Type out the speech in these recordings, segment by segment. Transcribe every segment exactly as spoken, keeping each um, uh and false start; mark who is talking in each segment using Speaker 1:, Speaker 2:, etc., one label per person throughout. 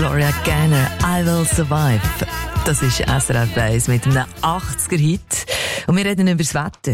Speaker 1: Gloria Gaynor, I Will Survive. Das ist S R F eins mit einem achtziger-Hit. Und wir reden über das Wetter.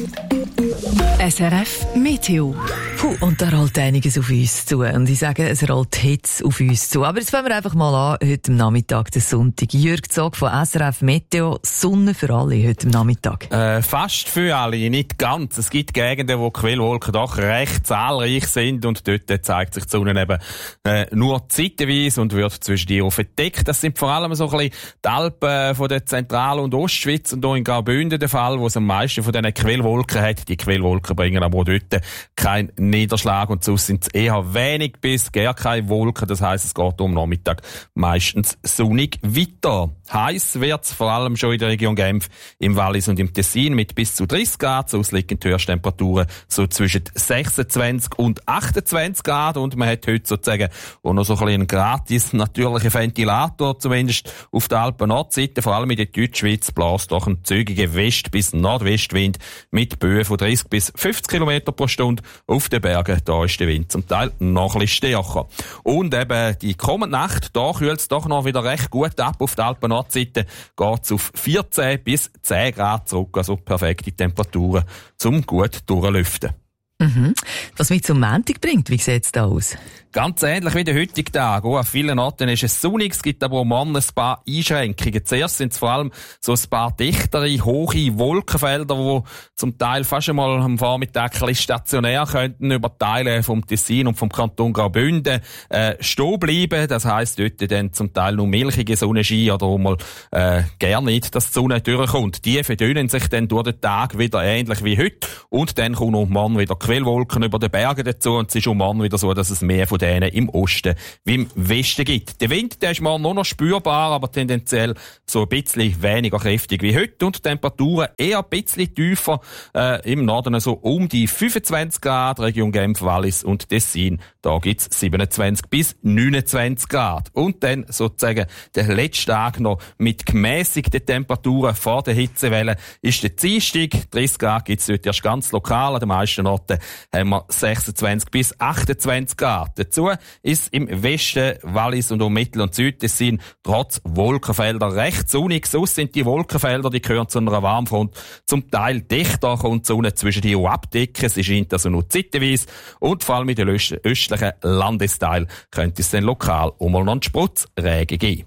Speaker 2: S R F Meteo.
Speaker 1: Puh, und da rollt einiges auf uns zu. Und ich sage, es rollt Hitze auf uns zu. Aber jetzt fangen wir einfach mal an, heute am Nachmittag, der Sonntag. Jürg Zog von S R F Meteo. Sonne für alle heute am Nachmittag.
Speaker 3: Äh, fast für alle, nicht ganz. Es gibt Gegenden, wo Quellwolken doch recht zahlreich sind und dort zeigt sich die Sonne eben äh, nur zeitweise und wird zwischen die verdeckt. Das sind vor allem so ein bisschen die Alpen von der Zentral- und Ostschweiz und hier in Graubünden der Fall, wo es am meisten von diesen Quellwolken hat. Die Quellwolken bringen aber auch dort keinen Niederschlag und sonst sind es eher wenig bis gar keine Wolken. Das heisst, es geht um Nachmittag meistens sonnig weiter. Heiß wird's vor allem schon in der Region Genf, im Wallis und im Tessin mit bis zu dreißig Grad. Sonst liegen die Höchsttemperaturen so zwischen sechsundzwanzig und achtundzwanzig Grad und man hat heute sozusagen auch noch so ein bisschen einen gratis natürlichen Ventilator, zumindest auf der Alpen-Nordseite. Vor allem in der Deutschschweiz bläst doch ein zügiger West- bis Nordwestwind mit Böen von dreißig bis fünfzig Kilometer pro Stunde. Auf den Bergen, da ist der Wind zum Teil noch ein bisschen stärker. Und eben die kommende Nacht, da kühlt es doch noch wieder recht gut ab. Auf der Alpen-Nordseite geht es auf vierzehn bis zehn Grad zurück, also perfekte Temperaturen zum gut durchlüften.
Speaker 1: Mhm. Was mich zum Montag bringt, wie sieht es da aus?
Speaker 3: Ganz ähnlich wie der heutige Tag. Auch an vielen Orten ist es sonnig, es gibt aber auch morgen ein paar Einschränkungen. Zuerst sind es vor allem so ein paar dichtere, hohe Wolkenfelder, die zum Teil fast einmal am Vormittag ein bisschen stationär könnten über Teile vom Tessin und vom Kanton Graubünden äh, stehen bleiben. Das heisst, dort dann zum Teil nur milchige Sonnenschein oder auch mal äh, gar nicht, dass die Sonne durchkommt. Die verdünnen sich dann durch den Tag wieder ähnlich wie heute und dann kommen auch morgen wieder Quellwolken über den Bergen dazu und es ist auch morgen wieder so, dass es mehr von denen im Osten wie im Westen gibt. Der Wind, der ist morgen noch, noch spürbar, aber tendenziell so ein bisschen weniger kräftig wie heute und die Temperaturen eher ein bisschen tiefer, äh, im Norden so um die fünfundzwanzig Grad, Region Genf, Wallis und Tessin, da gibt's siebenundzwanzig bis neunundzwanzig Grad. Und dann sozusagen der letzte Tag noch mit gemäßigten Temperaturen vor der Hitzewelle ist der Dienstag, dreißig Grad gibt's dort erst ganz lokal, an den meisten Orten haben wir sechsundzwanzig bis achtundzwanzig Grad. Dazu ist im Westen, Wallis und auch Mittel- und Südtessin trotz Wolkenfelder recht sonnig. Sonst sind die Wolkenfelder, die gehören zu einer Warmfront, zum Teil dichter kommt die Sonne zwischen die auch abdecken. Sie scheint also nur zeitweise und vor allem in den östlichen Landesteilen könnte es dann lokal auch mal noch einen Spritzregen geben.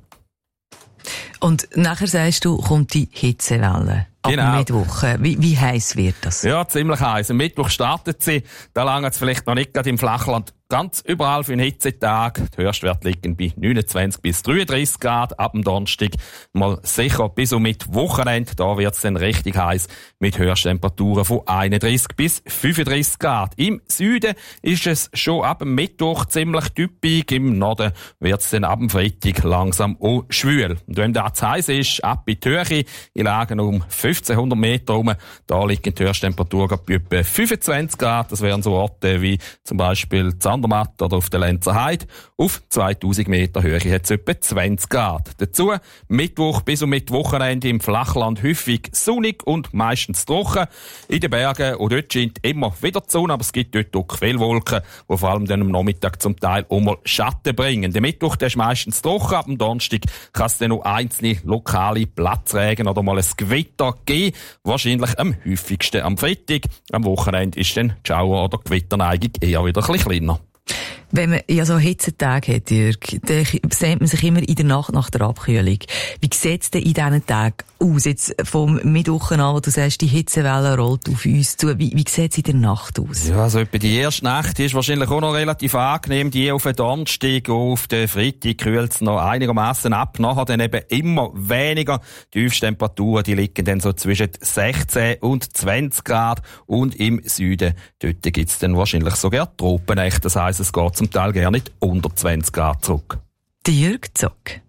Speaker 1: Und nachher sagst du, kommt die Hitzewelle. Ab
Speaker 3: Genau.
Speaker 1: Mittwoch. Wie, wie heiß wird das?
Speaker 3: Ja, ziemlich heiß. Am Mittwoch startet sie. Da langt es vielleicht noch nicht gerade im Flachland ganz überall für einen Hitzetag. Die Höchstwerte liegen bei neunundzwanzig bis dreiunddreißig Grad. Ab dem Donnerstag mal sicher bis um mit Wochenende. Da wird es dann richtig heiß mit Höchsttemperaturen von einunddreißig bis fünfunddreißig Grad. Im Süden ist es schon ab dem Mittwoch ziemlich typisch. Im Norden wird es dann ab dem Freitag langsam auch schwül. Und wenn das zu heiß ist, ab in die Höhe, in Lagen um fünfzehnhundert Meter rum, da liegen die Höchsttemperatur bei etwa fünfundzwanzig Grad. Das wären so Orte wie zum Beispiel Zandermatt oder auf der Lenzer Heide. Auf zweitausend Meter Höhe hat es etwa zwanzig Grad. Dazu Mittwoch bis und mit Wochenende im Flachland häufig sonnig und meistens trocken. In den Bergen und dort scheint immer wieder die Sonne, aber es gibt dort auch Quellwolken, die vor allem dann am Nachmittag zum Teil auch mal Schatten bringen. Der Mittwoch, der ist meistens trocken, ab dem Donnerstag kann es dann noch einzelne lokale Platzregen oder mal ein Gewitter geben. Wahrscheinlich am häufigsten am Freitag. Am Wochenende ist dann die Schauer- oder Gewitterneigung eher wieder ein bisschen kleiner.
Speaker 1: Wenn man ja so Hitzetage hat, Jürg, dann sehnt man sich immer in der Nacht nach der Abkühlung. Wie sieht es denn in diesen Tagen aus? Jetzt vom Mittwoch an, wo du sagst, die Hitzewelle rollt auf uns zu. Wie, wie sieht es in der Nacht aus?
Speaker 3: Ja, also etwa die erste Nacht die ist wahrscheinlich auch noch relativ angenehm. Die auf den Donnerstag, auf den Freitag kühlt es noch einigermaßen ab. Nachher dann eben immer weniger. Die Tiefstemperaturen, die liegen dann so zwischen sechzehn und zwanzig Grad. Und im Süden, dort gibt es dann wahrscheinlich sogar Tropennächte. Das heisst, es geht zum Teil gar nicht unter zwanzig Grad zurück.
Speaker 1: Der Jürg Zog.